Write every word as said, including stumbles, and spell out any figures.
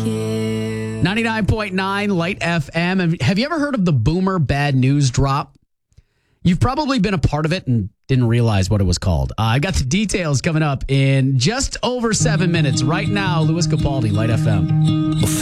ninety-nine point nine Light F M. Have you ever heard of the Boomer Bad News Drop? You've probably been a part of it and didn't realize what it was called. Uh, I got the details coming up in just over seven minutes. Right now, Louis Capaldi, Light F M.